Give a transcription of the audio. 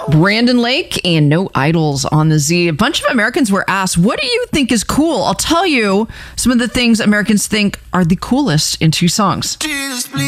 Brandon Lake and No Idols on the Z. A bunch of Americans were asked, what do you think is cool? I'll tell you some of the things Americans think are the coolest in two songs.